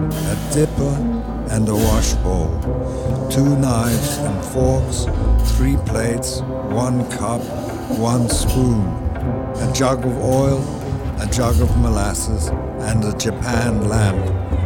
a dipper and a wash bowl, 2 knives and forks, 3 plates, 1 cup, 1 spoon, a jug of oil, a jug of molasses, and a Japan lamp